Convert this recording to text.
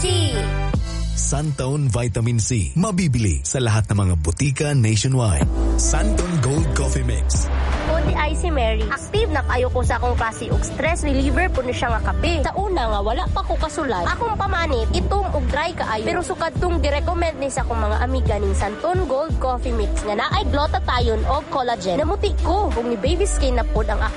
C. Suntown Vitamin C. Mabibili sa lahat ng mga butika nationwide. Suntown Gold Coffee Mix. Kundi ay si Mary. Active na kayo ko sa akong klase og stress reliever po siya nga kape. Sa una nga wala pa ko kasulay. Akong pamanit itom og dry kaayo. Pero sukad tong gi-recommend ni sa akong mga amiga ning Suntown Gold Coffee Mix nga naay glutathione og collagen. Namuti ko kung ni baby skin na pod ang